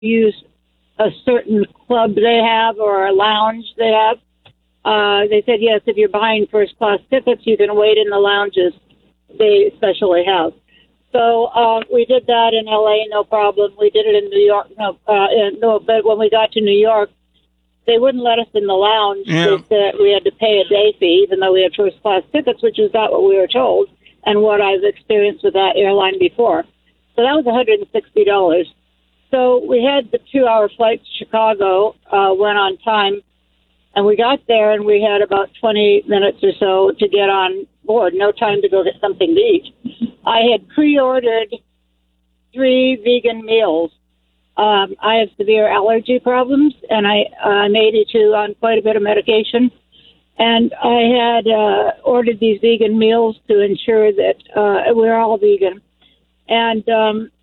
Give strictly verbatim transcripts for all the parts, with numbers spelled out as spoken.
use a certain club they have or a lounge they have. Uh, they said, yes, if you're buying first-class tickets, you can wait in the lounges they especially have. So uh, we did that in L A, no problem. We did it in New York, no, uh, no. But when we got to New York, they wouldn't let us in the lounge. Yeah. They said we had to pay a day fee, even though we had first-class tickets, which is not what we were told and what I've experienced with that airline before. So that was one hundred sixty dollars. So we had the two-hour flight to Chicago, uh, went on time, and we got there, and we had about twenty minutes or so to get on board, no time to go get something to eat. I had pre-ordered three vegan meals. Um, I have severe allergy problems, and I, I'm eighty-two on quite a bit of medication. And I had uh, ordered these vegan meals to ensure that uh, we're all vegan. And um,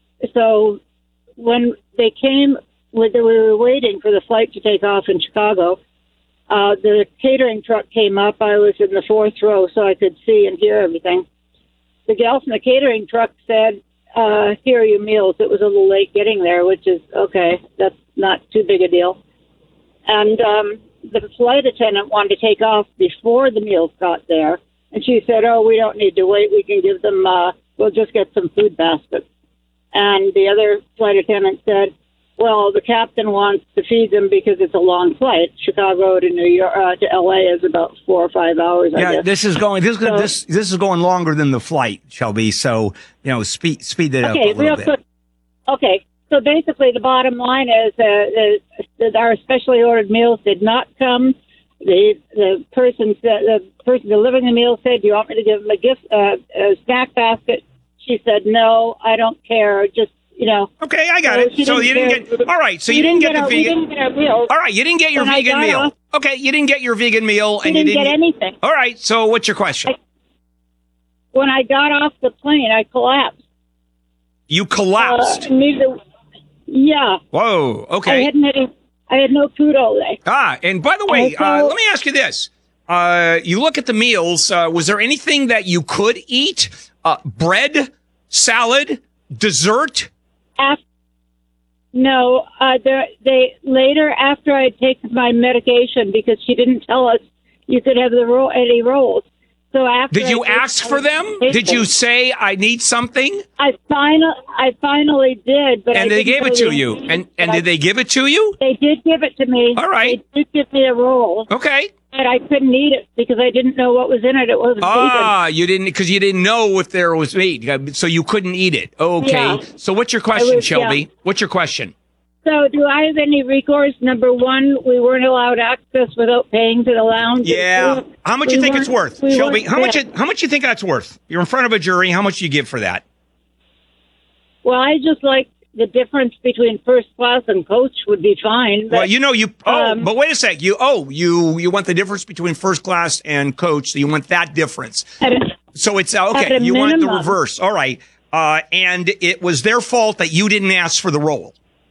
so when they came, when we were waiting for the flight to take off in Chicago, uh, the catering truck came up. I was in the fourth row, so I could see and hear everything. The gal from the catering truck said, uh, here are your meals. It was a little late getting there, which is, okay, that's not too big a deal. And um, the flight attendant wanted to take off before the meals got there. And she said, oh, we don't need to wait. We can give them, uh, we'll just get some food baskets. And the other flight attendant said, well, the captain wants to feed them because it's a long flight. Chicago to New York uh, to L A is about four or five hours. I Yeah, guess. this is going. This So- this this is going longer than the flight, Shelby. So you know, speed speed it Okay, up a little real bit. quick. Okay, so basically, the bottom line is uh, uh, that our specially ordered meals did not come. The the person said, the person delivering the meal said, "Do you want me to give them a gift, uh, a snack basket?" She said, "No, I don't care. Just." You know, Okay, I got So it. she So didn't you didn't get- get. All right, so we you didn't, get, our, the we vegan. didn't get our meals. All right, you didn't get your When I vegan got meal. off- Okay, you didn't get your vegan meal, We and you didn't didn't get anything. All right, so what's your question? I- When I got off the plane, I collapsed. you Uh, collapsed. neither, yeah, Whoa. I Okay. hadn't had any, I had no food all day. Ah, and by the way, And so- uh, let me ask you this. Uh, you look at the meals. Uh, was there anything that you could eat? Uh, bread, salad, dessert? After, no, uh, there- they later after I had taken my medication because she didn't tell us you could have the ro- any rolls. So after Did you I took ask my for them? Did medication, you say, I need something? I final I finally did, but I And they didn't gave know it to the you. ingredients, And and but I- did they give it to you? They did give it to me. All right. They did give me a roll, Okay. but I couldn't eat it because I didn't know what was in it. It wasn't Ah, you didn't, because you didn't know if there was meat, so you couldn't eat it. Okay. Yeah. So what's your question, was- Shelby? yeah. What's your question? vegan. So do I have any recourse? Number one, we weren't allowed access without paying to the lounge. Yeah. And two, How much we you think it's weren't- worth, we Shelby? weren't How much? fed. It, how much you think that's worth? You're in front of a jury. How much do you give for that? Well, I just like the difference between first class and coach would be fine. But, Well, you know, you. Oh, um, but wait a sec. You. Oh, you. You want the difference between first class and coach. So you want that difference. at a- So it's uh, okay. At a You want the minimum. reverse. All right. Uh, and it was their fault that you didn't ask for the role,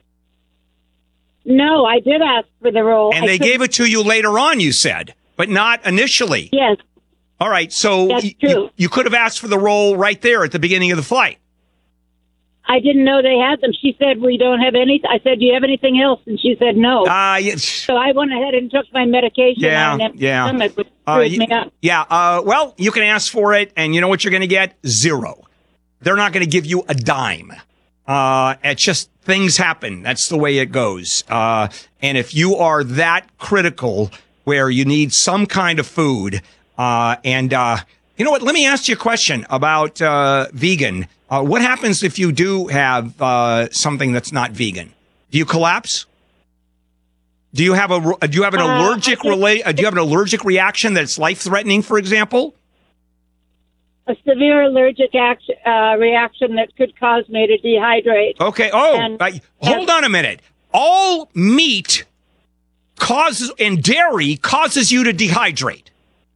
no, I did ask for the roll. and I they couldn't- gave it to you later on. You said, but not initially. Yes, All right. So That's y- true. you, you could have asked for the role right there at the beginning of the flight. I didn't know they had them. She said, we don't have any. I said, do you have anything else? And she said, no. Uh, y- So I went ahead and took my medication Yeah, on an empty yeah. stomach, which Uh, screwed y- me up. yeah. Uh, well, you can ask for it, and you know what you're going to get? Zero. They're not going to give you a dime. Uh, it's just things happen. That's the way it goes. Uh, and if you are that critical where you need some kind of food, uh, and, uh, you know what? Let me ask you a question about, uh, vegan. Uh, what happens if you do have, uh, something that's not vegan? Do you collapse? Do you have a, do you have an Uh, allergic I think- relate, uh, do you have an allergic reaction that's life threatening, for example? A severe allergic action, uh, reaction that could cause me to dehydrate. Okay. Oh, And- uh, hold on a minute. All meat causes and dairy causes you to dehydrate.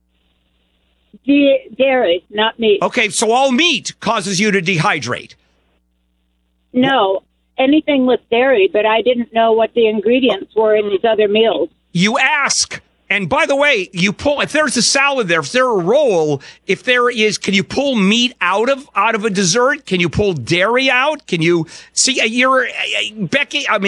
De- dairy, not meat. Okay, so all meat causes you to dehydrate. No, anything with dairy, but I didn't know what the ingredients were in these other meals. You ask, And by the way, you pull if there's a salad there, if there's a roll, if there is, can you pull meat out of out of a dessert? Can you pull dairy out? Can you see? You're Becky. I mean.